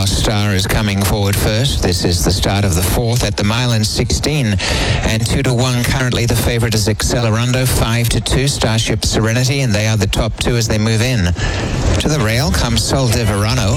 Lost Star is coming forward first. This is the start of the fourth at the mile and 16. And 2-1 currently. The favourite is Accelerando. 5-2 Starship Serenity, and they are the top two as they move in. To the rail comes Sol de Verano.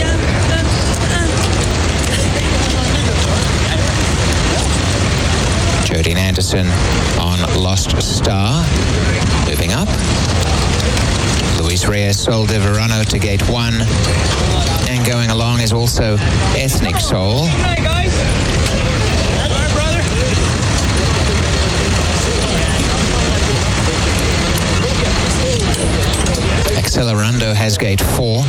Jodine Anderson on Lost Star. Moving up. Luis Reyes, Sol de Verano to gate 1. And going along is also Ethnic Soul. Hey guys. All right, brother. Accelerando has gate 4.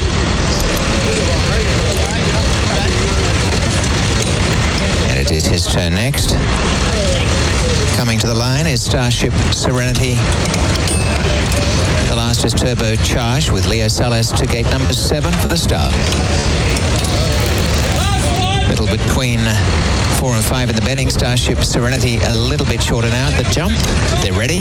And it is his turn next. Coming to the line is Starship Serenity. The last is Turbo Charge with Leo Salas to gate number 7 for the start. Little between 4 and 5 in the betting. Starship Serenity a little bit shorter now at the jump. They're ready.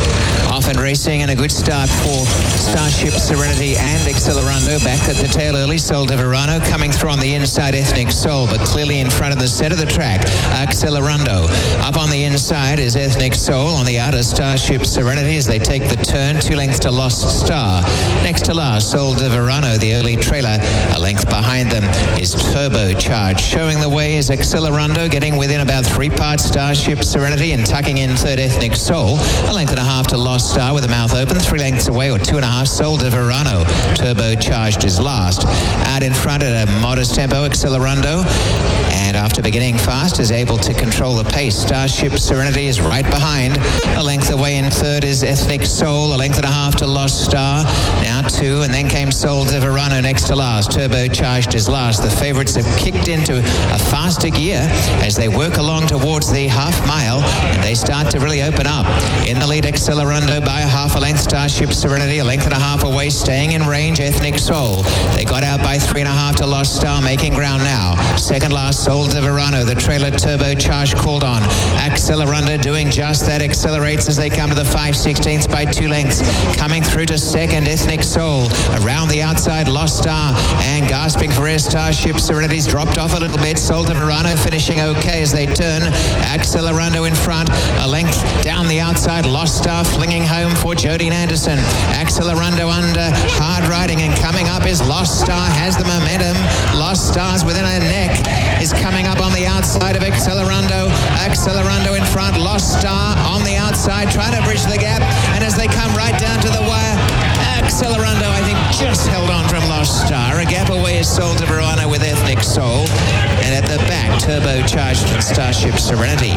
Off and racing, and a good start for Starship Serenity and Accelerando. Back at the tail early, Sol de Verano coming through on the inside, Ethnic Soul, but clearly in front of the centre of the track, Accelerando. Up on the inside is Ethnic Soul. On the outer, Starship Serenity as they take the turn. 2 lengths to Lost Star. Next to last, Sol de Verano, the early trailer. A length behind them is Turbo Charge. Showing the way is Accelerando, getting within about 3 parts Starship Serenity and tucking in third Ethnic Soul. A length and a half to Lost Star with the mouth open. 3 lengths away, or 2.5, Sol de Verano. Turbo Charged is last. Out in front at a modest tempo, Accelerando. And after beginning fast, is able to control the pace. Starship Serenity is right behind. A length away in third is Ethnic Soul. A length and a half to Lost Star. Now 2, and then came Sol de Verano next to last. Turbo Charged is last. The favourites have kicked into a faster gear as they work along towards the half mile, and they start to really open up. In the lead, Accelerando by a half a length. Starship Serenity a length and a half away, staying in range, Ethnic Soul. They got out by 3.5 to Lost Star, making ground now. Second last, Sol de Verano. The trailer Turbo Charge called on. Accelerando doing just that, accelerates as they come to the 5/16 by 2 lengths. Coming through to second, Ethnic Soul. Around the outside, Lost Star, and gasping for air, Starship Serenity's dropped off a little bit. Sol de Verano finishing okay as they turn. Accelerando in front, a length down the outside. Lost Star flinging home for Jodine Anderson. Accelerando under, hard riding, and coming up is Lost Star, has the momentum. Lost Star's within her neck, is coming up on the outside of Accelerando. Accelerando in front, Lost Star on the outside, trying to bridge the gap, and as they come right down to the wire, Accelerando, I think, just held on from Lost Star. A gap away is Sol de Verano with Ethnic Soul, and at the back, Turbo Charged and Starship Serenity.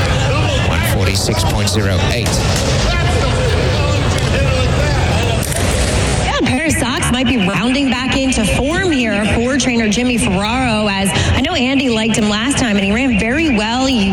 146.08. Paris Sox might be rounding back into form here for trainer Jimmy Ferraro, as I know Andy liked him last time and he ran very well. He